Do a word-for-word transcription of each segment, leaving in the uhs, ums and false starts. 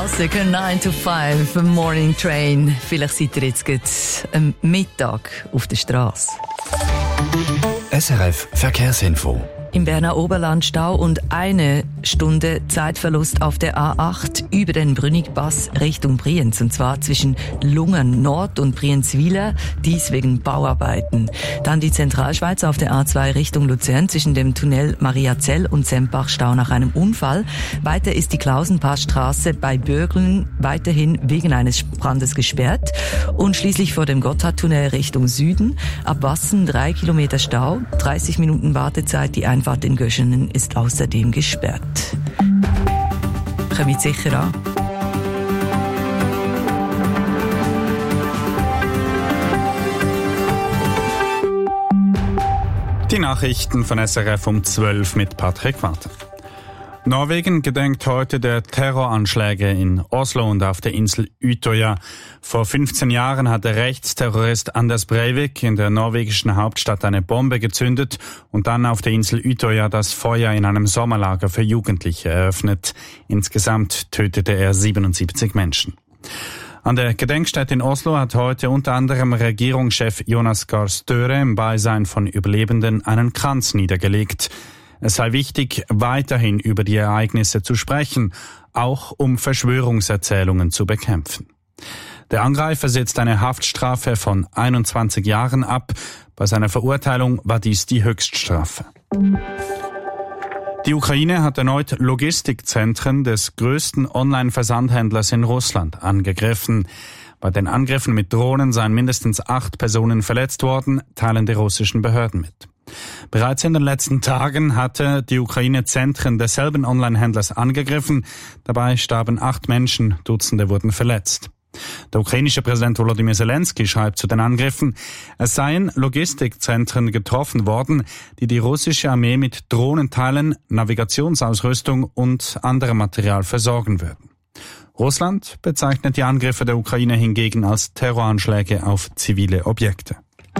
Second nine to five Morning Train. Vielleicht seid ihr jetzt gerade am Mittag auf der Straße. S R F Verkehrsinfo. Im Berner Oberland Stau und eine Stunde Zeitverlust auf der A acht über den Brünnigpass Richtung Brienz. Und zwar zwischen Lungern Nord und Brienzwiler, dies wegen Bauarbeiten. Dann die Zentralschweiz auf der A zwei Richtung Luzern zwischen dem Tunnel Mariazell und Sempach Stau nach einem Unfall. Weiter ist die Klausenpassstraße bei Bürgeln weiterhin wegen eines Brandes gesperrt. Und schließlich vor dem Gotthardtunnel Richtung Süden. Ab Wassen drei Kilometer Stau, dreißig Minuten Wartezeit, die Einfahrt in Göschenen ist außerdem gesperrt. Kommt sicher an. Die Nachrichten von S R F um zwölf mit Patrick Walter. Norwegen gedenkt heute der Terroranschläge in Oslo und auf der Insel Utøya. Vor fünfzehn Jahren hat der Rechtsterrorist Anders Breivik in der norwegischen Hauptstadt eine Bombe gezündet und dann auf der Insel Utøya das Feuer in einem Sommerlager für Jugendliche eröffnet. Insgesamt tötete er siebenundsiebzig Menschen. An der Gedenkstätte in Oslo hat heute unter anderem Regierungschef Jonas Gahr Støre im Beisein von Überlebenden einen Kranz niedergelegt. Es sei wichtig, weiterhin über die Ereignisse zu sprechen, auch um Verschwörungserzählungen zu bekämpfen. Der Angreifer sitzt eine Haftstrafe von einundzwanzig Jahren ab. Bei seiner Verurteilung war dies die Höchststrafe. Die Ukraine hat erneut Logistikzentren des größten Online-Versandhändlers in Russland angegriffen. Bei den Angriffen mit Drohnen seien mindestens acht Personen verletzt worden, teilen die russischen Behörden mit. Bereits in den letzten Tagen hatte die Ukraine Zentren desselben Online-Händlers angegriffen. Dabei starben acht Menschen, Dutzende wurden verletzt. Der ukrainische Präsident Volodymyr Zelensky schreibt zu den Angriffen, es seien Logistikzentren getroffen worden, die die russische Armee mit Drohnenteilen, Navigationsausrüstung und anderem Material versorgen würden. Russland bezeichnet die Angriffe der Ukraine hingegen als Terroranschläge auf zivile Objekte.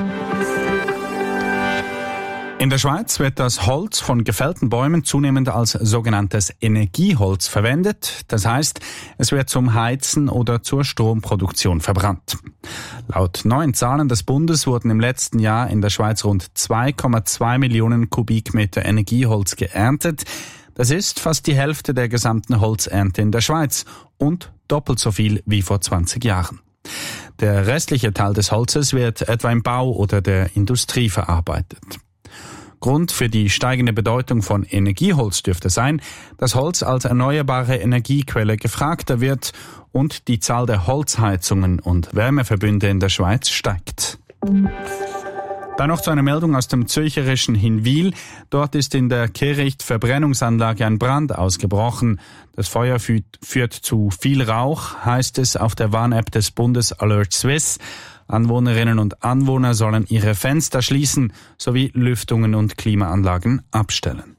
In der Schweiz wird das Holz von gefällten Bäumen zunehmend als sogenanntes Energieholz verwendet. Das heißt, es wird zum Heizen oder zur Stromproduktion verbrannt. Laut neuen Zahlen des Bundes wurden im letzten Jahr in der Schweiz rund zwei Komma zwei Millionen Kubikmeter Energieholz geerntet. Das ist fast die Hälfte der gesamten Holzernte in der Schweiz und doppelt so viel wie vor zwanzig Jahren. Der restliche Teil des Holzes wird etwa im Bau oder der Industrie verarbeitet. Grund für die steigende Bedeutung von Energieholz dürfte sein, dass Holz als erneuerbare Energiequelle gefragter wird und die Zahl der Holzheizungen und Wärmeverbünde in der Schweiz steigt. Dann noch zu einer Meldung aus dem zürcherischen Hinwil. Dort ist in der Kehricht-Verbrennungsanlage ein Brand ausgebrochen. Das Feuer führt, führt zu viel Rauch, heißt es auf der Warn-App des Bundes Alert Swiss. Anwohnerinnen und Anwohner sollen ihre Fenster schließen sowie Lüftungen und Klimaanlagen abstellen.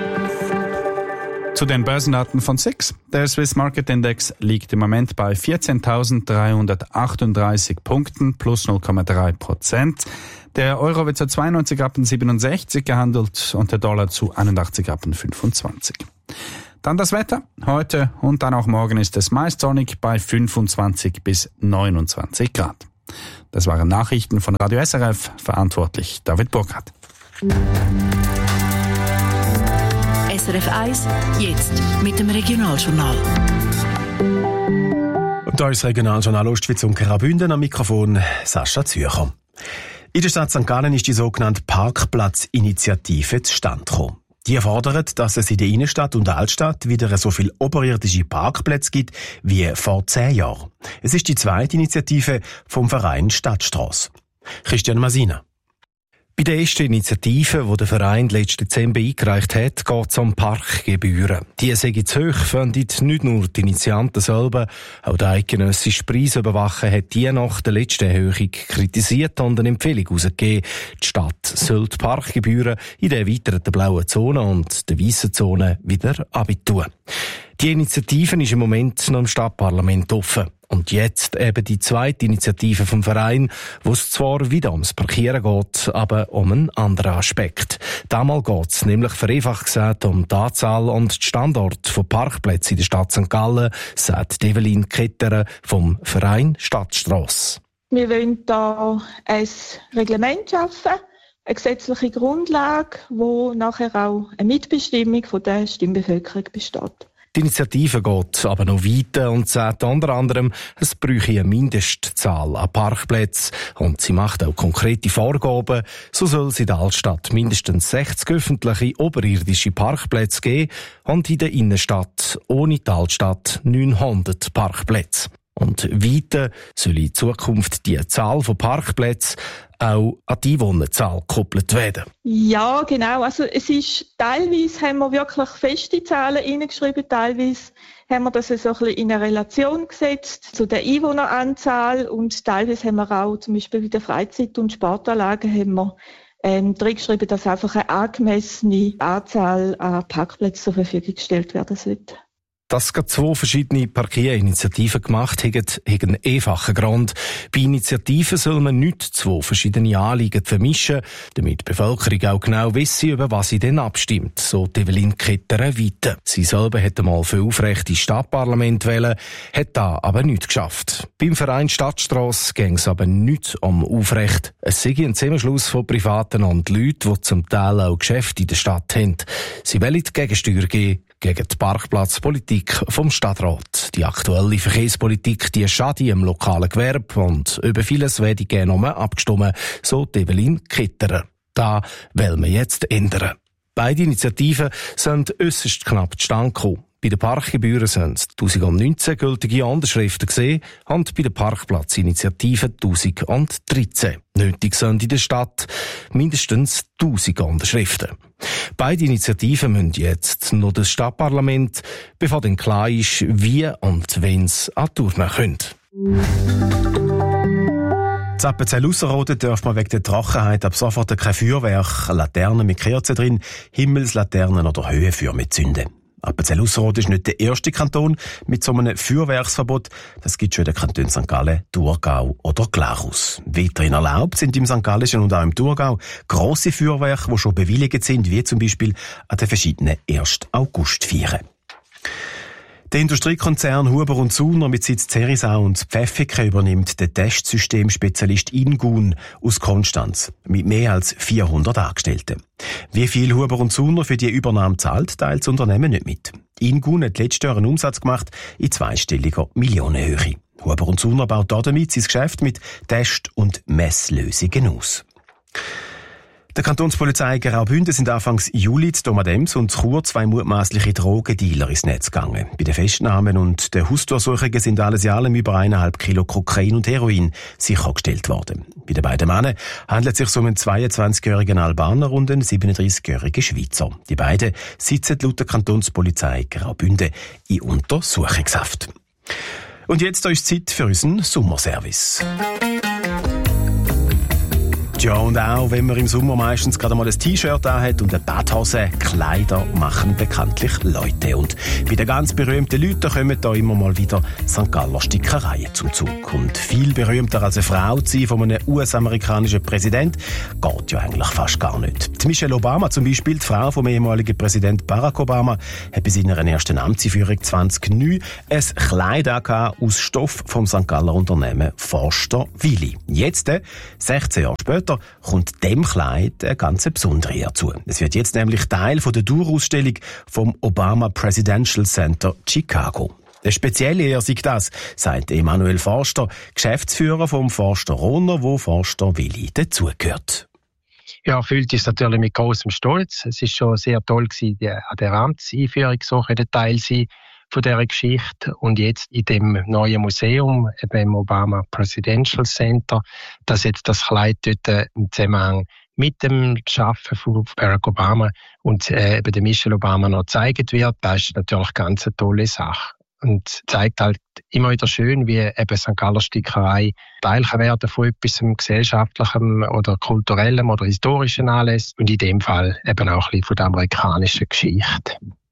Zu den Börsendaten von S I X. Der Swiss Market Index liegt im Moment bei vierzehntausenddreihundertachtunddreißig Punkten plus null Komma drei Prozent. Der Euro wird zu zweiundneunzig Rappen siebenundsechzig gehandelt und der Dollar zu einundachtzig Rappen fünfundzwanzig. Dann das Wetter. Heute und dann auch morgen ist es meist sonnig bei fünfundzwanzig bis neunundzwanzig Grad. Das waren Nachrichten von Radio S R F, verantwortlich David Burkhardt. S R F eins, jetzt mit dem Regionaljournal. Und da ist das Regionaljournal Ostschweiz und Graubünden, am Mikrofon Sascha Zürcher. In der Stadt Sankt Gallen ist die sogenannte Parkplatzinitiative zustande gekommen. Die fordert, dass es in der Innenstadt und der Altstadt wieder so viele oberirdische Parkplätze gibt wie vor zehn Jahren. Es ist die zweite Initiative vom Verein Stadtstrasse. Christian Masina. Bei der ersten Initiative, die der Verein letzten Dezember eingereicht hat, geht es um Parkgebühren. Die sind zu hoch, finden nicht nur die Initianten selber, auch der eidgenössische Preisüberwacher hat die nach der letzten Erhöhung kritisiert und eine Empfehlung herausgegeben. Die Stadt soll die Parkgebühren in der erweiterten blauen Zone und der weißen Zone wieder abtun. Die Initiative ist im Moment noch im Stadtparlament offen. Und jetzt eben die zweite Initiative vom Verein, wo es zwar wieder ums Parkieren geht, aber um einen anderen Aspekt. Damals geht es nämlich vereinfacht gesagt um die Anzahl und den Standort von Parkplätzen in der Stadt Sankt Gallen, sagt Evelyn Ketterer vom Verein Stadtstrasse. Wir wollen da ein Reglement schaffen, eine gesetzliche Grundlage, wo nachher auch eine Mitbestimmung von der Stimmbevölkerung besteht. Die Initiative geht aber noch weiter und sagt unter anderem, es bräuchte eine Mindestzahl an Parkplätzen und sie macht auch konkrete Vorgaben. So soll es in der Altstadt mindestens sechzig öffentliche oberirdische Parkplätze geben und in der Innenstadt ohne die Altstadt neunhundert Parkplätze. Und weiter soll in Zukunft die Zahl von Parkplätzen auch an die Einwohnerzahl gekoppelt werden. Ja, genau. Also es ist, teilweise haben wir wirklich feste Zahlen reingeschrieben, teilweise haben wir das so ein bisschen in eine Relation gesetzt zu der Einwohneranzahl und teilweise haben wir auch zum Beispiel bei den Freizeit- und Sportanlagen haben wir ähm, drin geschrieben, dass einfach eine angemessene Anzahl an Parkplätzen zur Verfügung gestellt werden sollte. Dass gerade zwei verschiedene Parkierinitiativen gemacht haben, hat einen einfachen Grund. Bei Initiativen soll man nicht zwei verschiedene Anliegen vermischen, damit die Bevölkerung auch genau wisse, über was sie denn abstimmt, so Evelyn Ketterer weiter. Sie selber hätte mal für Aufrecht ins Stadtparlament wählen, hat da aber nichts geschafft. Beim Verein Stadtstrasse ging es aber nicht um Aufrecht. Es sei ein Zusammenschluss von Privaten und Leuten, die zum Teil auch Geschäfte in der Stadt haben. Sie wollen die Gegensteuer geben gegen die Parkplatzpolitik vom Stadtrat. Die aktuelle Verkehrspolitik, die schadet im lokalen Gewerbe und über vieles werde gerne noch abgestimmt, so Evelyn Ketterer. Da wollen wir jetzt ändern. Beide Initiativen sind äusserst knapp zustande gekommen. Bei den Parkgebühren sind zwanzig neunzehn gültige Unterschriften gesehen und bei der Parkplatzinitiative zwanzig dreizehn. Nötig sind in der Stadt mindestens tausend Unterschriften. Beide Initiativen müssen jetzt noch das Stadtparlament, bevor dann klar ist, wie und wenn sie an die Urne können. In Appenzell-Ausserrhoden darf man wegen der Trockenheit ab sofort kein Feuerwerk, Laternen mit Kerzen drin, Himmelslaternen oder Höhenfeuer mit zünden. Appenzell-Ausserrhoden ist nicht der erste Kanton mit so einem Feuerwerksverbot. Das gibt schon in den Kantonen Sankt Gallen, Thurgau oder Glarus. Weiterhin erlaubt sind im Sankt Gallischen und auch im Thurgau grosse Feuerwerke, die schon bewilligt sind, wie zum Beispiel an den verschiedenen ersten Augustfeiern. Der Industriekonzern Huber und Suhner mit Sitz Zerisau und Pfäffiken übernimmt den Testsystemspezialist Ingun aus Konstanz mit mehr als vierhundert Angestellten. Wie viel Huber und Suhner für die Übernahme zahlt, teilt das Unternehmen nicht mit. Ingun hat letztes Jahr einen Umsatz gemacht in zweistelliger Millionenhöhe. Huber und Suhner baut damit sein Geschäft mit Test- und Messlösungen aus. Der Kantonspolizei Graubünden sind Anfangs Juli zu Domadems und Chur zwei mutmaßliche Drogendealer ins Netz gegangen. Bei den Festnahmen und den Hausdurchsuchungen sind alles in allem über eineinhalb Kilo Kokain und Heroin sichergestellt worden. Bei den beiden Männern handelt es sich um einen zweiundzwanzigjährigen Albaner und einen siebenunddreißigjährigen Schweizer. Die beiden sitzen laut der Kantonspolizei Graubünden in Untersuchungshaft. Und jetzt ist Zeit für unseren Sommerservice. Ja, und auch wenn man im Sommer meistens gerade mal ein T-Shirt anhat und eine Badhose, Kleider machen bekanntlich Leute. Und bei den ganz berühmten Leuten kommen da immer mal wieder Sankt Galler Stickereien zum Zug. Und viel berühmter als eine Frau zu sein von einem U S-amerikanischen Präsident geht ja eigentlich fast gar nicht. Die Michelle Obama zum Beispiel, die Frau vom ehemaligen Präsident Barack Obama, hat bei seiner ersten Amtseinführung zweitausendneun ein Kleid aus Stoff vom Sankt Galler Unternehmen Forster Willi. Jetzt, sechzehn Jahre später, kommt dem Kleid eine ganz besondere herzu. Es wird jetzt nämlich Teil von der Dauerausstellung vom Obama Presidential Center Chicago. Der spezielle eher sei das, sagt Emanuel Forster, Geschäftsführer vom Forster Rohner, wo Forster Willi dazugehört. Ja, erfüllt ist natürlich mit großem Stolz. Es ist schon sehr toll gewesen, die, an der Amtseinführung so ein Teil sein von dieser Geschichte und jetzt in dem neuen Museum, beim Obama Presidential Center, dass jetzt das Kleid dort im Zusammenhang mit dem Schaffen von Barack Obama und äh, eben der Michelle Obama noch gezeigt wird, das ist natürlich ganz eine tolle Sache. Und zeigt halt immer wieder schön, wie eben Sankt Galler Stickerei Teil kann werden von etwas gesellschaftlichem oder kulturellem oder historischen Anlass und in dem Fall eben auch ein bisschen von der amerikanischen Geschichte.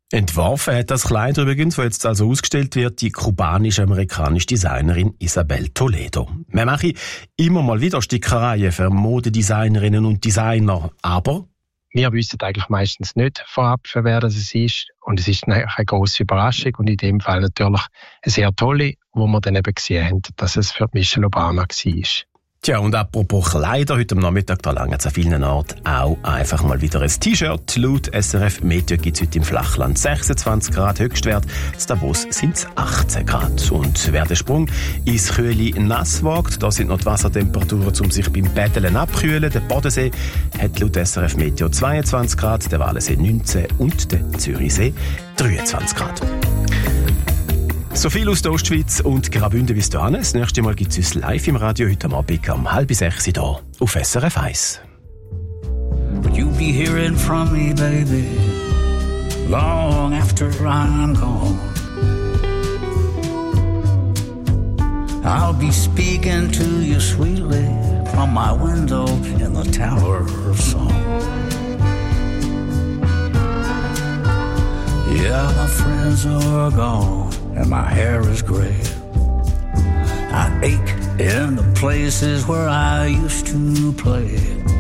Entworfen hat das Kleid übrigens, das jetzt also ausgestellt wird, die kubanisch-amerikanische Designerin Isabel Toledo. Man mache immer mal wieder Stickereien für Modedesignerinnen und Designer, aber wir wissen eigentlich meistens nicht vorab, für wer das ist. Und es ist eine grosse Überraschung und in dem Fall natürlich eine sehr tolle, wo wir dann eben gesehen haben, dass es für Michelle Obama war. Tja, und apropos Kleider, heute am Nachmittag, da lange an vielen Orten auch einfach mal wieder ein T-Shirt. Laut S R F Meteo gibt es heute im Flachland sechsundzwanzig Grad Höchstwert, in Davos sind es achtzehn Grad. Und wer den Sprung ins Kühle nass wagt, da sind noch die Wassertemperaturen, um sich beim Paddeln abkühlen. Der Bodensee hat laut S R F Meteo zweiundzwanzig Grad, der Walensee neunzehn und der Zürichsee dreiundzwanzig Grad. So viel aus der Ostschweiz und Graubünden bis dahin. Das nächste Mal gibt es uns live im Radio heute Abend um halb sechs hier auf S R F eins. But you'll be hearing from me, baby, long after I'm gone. I'll be speaking to you sweetly from my window in the Tower of Song. Yeah, my friends are gone and my hair is gray. I ache in the places where I used to play.